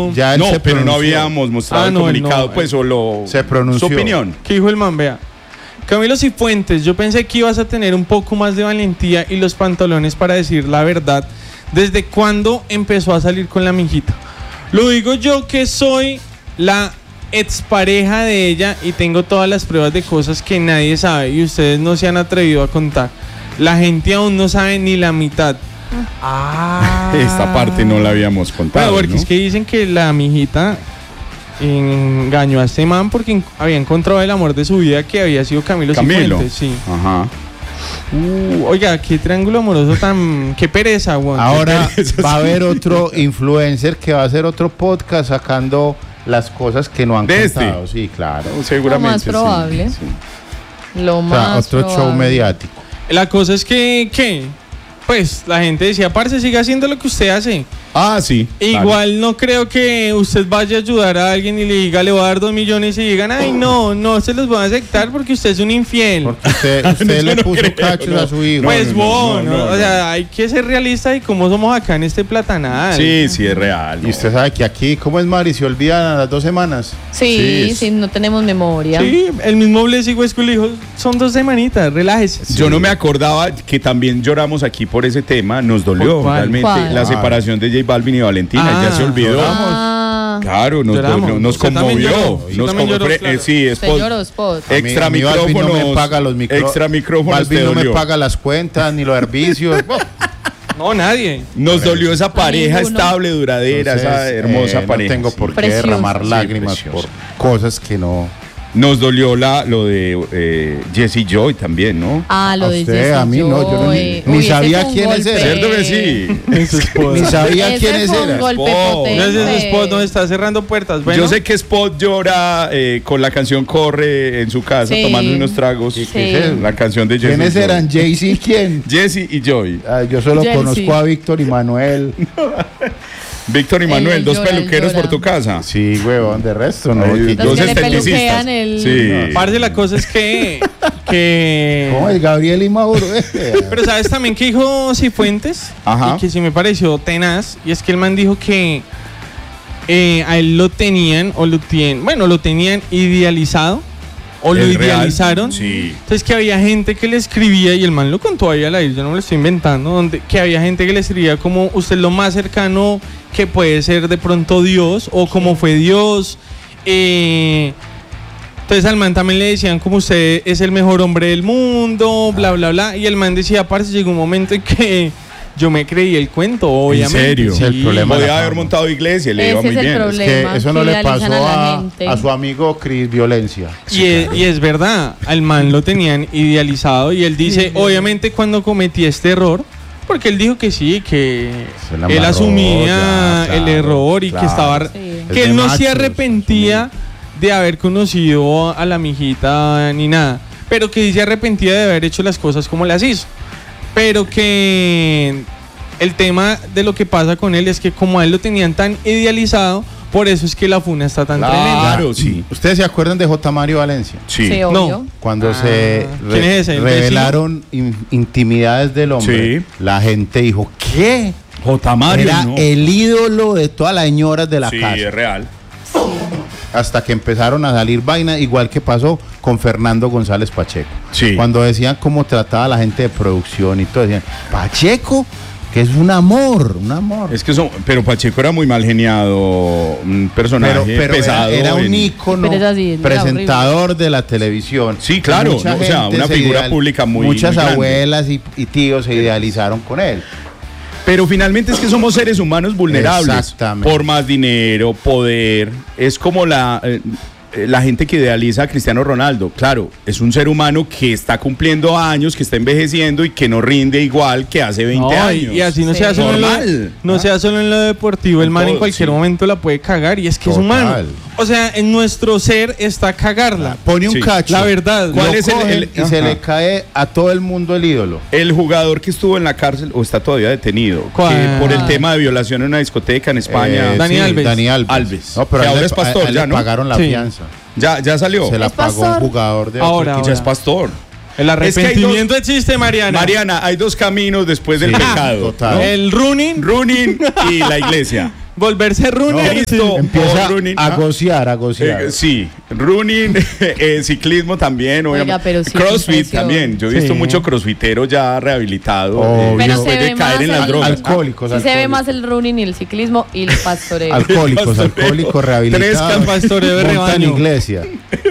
Camilo... Ya no, pero no habíamos mostrado el comunicado, pues, solo se pronunció. Su opinión. ¿Qué dijo el man? Vea. Camilo Cifuentes, yo pensé que ibas a tener un poco más de valentía y los pantalones para decir la verdad. ¿Desde cuándo empezó a salir con la mijita? Lo digo yo, que soy la expareja de ella y tengo todas las pruebas de cosas que nadie sabe y ustedes no se han atrevido a contar. La gente aún no sabe ni la mitad. Esta parte no la habíamos contado, porque ¿no? es que dicen que la mijita engañó a este man porque había encontrado el amor de su vida, que había sido Camilo Cifuentes. Sí. Ajá. Oiga, qué triángulo amoroso tan... Qué pereza, güey. Ahora va a haber otro influencer que va a hacer otro podcast sacando las cosas que no han contado. Sí, claro. Seguramente. Lo más probable. Sí. Lo más otro probable. show mediático. La cosa es que pues la gente decía, parce, siga haciendo lo que usted hace. Ah, sí. Igual no creo que usted vaya a ayudar a alguien y le diga, le voy a dar 2 millones y digan, ay, no se los voy a aceptar porque usted es un infiel. Porque usted le puso cachos a su hijo. Pues o sea, hay que ser realista y como somos acá en este platanal. Sí, es real. Y usted sabe que aquí, ¿cómo es, Mari? ¿Se olvidan a las 2 semanas? Sí, no tenemos memoria. Sí, el mismo Blessy Huesco le dijo, son 2 semanitas, relájese. Sí. Yo no me acordaba que también lloramos aquí por ese tema, nos dolió realmente la separación de J Balvin y Valentina, ya se olvidó. Claro, nos conmovió. Sí, Spot. Extra micrófonos. No me paga los micrófonos. Extra micrófonos. Balvin no me paga las cuentas ni los servicios. No, nadie. Nos dolió esa pareja estable, duradera, esa hermosa pareja. No tengo por qué derramar lágrimas por cosas que no. Nos dolió lo de Jesse Joy también, ¿no? Lo de Jesse Joy. A mí no, yo ni sabía quiénes eran. ¿Cierto que sí? Ni sabía quiénes eran. Ese Spot no está cerrando puertas. Bueno. Yo sé que Spot llora con la canción Corre en su casa, tomando unos tragos. Sí. La canción de Jesse. ¿Quiénes eran? ¿Jesse y quién? Jesse y Joy. Yo solo conozco a Víctor y Manuel. Víctor y Manuel, 2 peluqueros por tu casa. Sí, huevón, de resto, ¿no? 2 esteticistas. Sí. Parce, la cosa es que ¿Cómo es Gabriel y Mauro? Pero ¿sabes también qué dijo Cifuentes? Ajá. Y que sí me pareció tenaz. Y es que el man dijo que a él lo tenían idealizado. O lo idealizaron. Sí. Entonces que había gente que le escribía, y el man lo contó ahí al aire, yo no me lo estoy inventando, que había gente que le escribía como usted es lo más cercano que puede ser de pronto Dios, o como fue Dios. Entonces al man también le decían como usted es el mejor hombre del mundo, bla, bla, bla. Y el man decía, parce, llegó un momento en que yo me creí el cuento, obviamente. ¿En serio? Sí. El problema podía haber montado iglesia, le iba muy bien. Es que eso no le pasó a su amigo Chris Violencia. Y es verdad, al man lo tenían idealizado y él dice, obviamente cuando cometí este error, porque él dijo que sí, que él asumía el error y que estaba, que él no se arrepentía de haber conocido a la mijita ni nada, pero que sí se arrepentía de haber hecho las cosas como las hizo. Pero que el tema de lo que pasa con él es que como a él lo tenían tan idealizado, por eso es que la funa está tan tremenda. Claro, sí. ¿Ustedes se acuerdan de J. Mario Valencia? Sí. obvio. No. Cuando se ¿Quién es ese? revelaron intimidades del hombre, Sí. la gente dijo, ¿qué? J. Mario, Era ¿no? el ídolo de todas las señoras de la casa. Sí, es real. Hasta que empezaron a salir vainas, igual que pasó con Fernando González Pacheco. Sí. Cuando decían cómo trataba a la gente de producción y todo, decían, Pacheco, que es un amor. Es que pero Pacheco era muy mal geniado, un personaje pero pesado. era un ícono, presentador de la televisión. Sí, claro, Mucha o sea, una figura pública muchas muy abuelas y tíos se idealizaron con él. Pero finalmente es que somos seres humanos vulnerables. Exactamente. Por más dinero, poder. Es como la gente que idealiza a Cristiano Ronaldo. Claro, es un ser humano que está cumpliendo años, que está envejeciendo y que no rinde igual que hace 20 años. Y así no sea solo sea solo en lo deportivo. El man en cualquier momento la puede cagar y es que es humano. O sea, en nuestro ser está cagarla. Pone un cacho. La verdad. ¿Cuál es y se le cae a todo el mundo el ídolo. El jugador que estuvo en la cárcel o está todavía detenido por el tema de violación en una discoteca en España. Dani Alves. No, pero que ahora es pastor, ya ¿no? pagaron la fianza. Ya salió. Se la pagó un jugador de ahora. Ya es pastor. El arrepentimiento existe, Mariana. Mariana, hay 2 caminos después del pecado. Total. ¿no? El running y la iglesia. volverse runner. Listo. Empieza running, a gocear. Sí, running, ciclismo también, obviamente. Oiga, pero sí, CrossFit también. Yo he visto mucho crossfitero ya rehabilitado después de caer en las drogas. Alcohólicos. Sí se ve más el running y el ciclismo y el pastoreo. Alcohólicos rehabilitados. 3 pastoreo de montan rebaño. iglesia.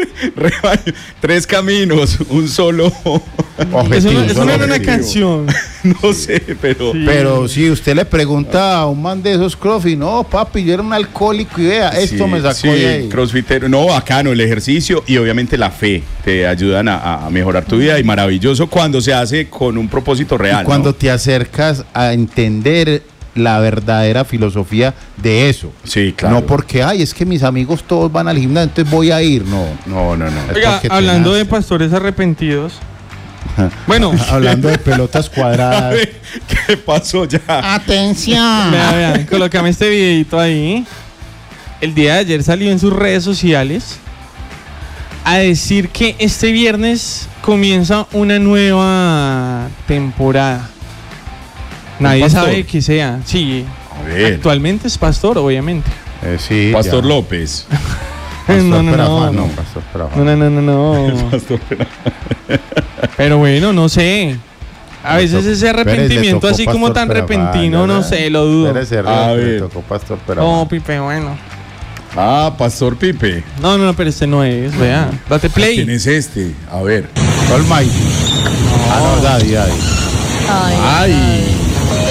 3 caminos, un solo Objetivo, Eso no era una canción. no sé, pero Sí. Pero si usted le pregunta a un man de esos CrossFit, no, papi, yo era un alcohólico y vea, esto me sacó de ahí. crossfitero, no, bacano el ejercicio y obviamente la fe te ayudan a mejorar tu vida y maravilloso cuando se hace con un propósito real. Y cuando ¿no? te acercas a entender la verdadera filosofía de eso. Sí, claro. No porque, ay, es que mis amigos todos van al gimnasio, entonces voy a ir. No. Es Oiga, porque te hablando de nace. pastores arrepentidos. Bueno, Hablando de pelotas A cuadradas. ver, ¿qué pasó ya? ¡Atención! vean, colócame este videito ahí. El día de ayer salió en sus redes sociales a decir que este viernes comienza una nueva temporada. Nadie pastor? sabe qué sea. Sí, A ver, actualmente es pastor, obviamente. Sí, Pastor ya. López. Pastor No. Pastor Perafán. No. Pastor Pero bueno, no sé. A veces ese arrepentimiento tocó así como Pastor tan Perafán, repentino, no ¿verdad? sé, lo dudo. A ver. Le tocó Pastor Perafán. No, Pipe, bueno. Pastor Pipe. No, pero este no es, vea. Date play. ¿Quién es este? A ver. Almighty. No, Daddy. Ay, Ay.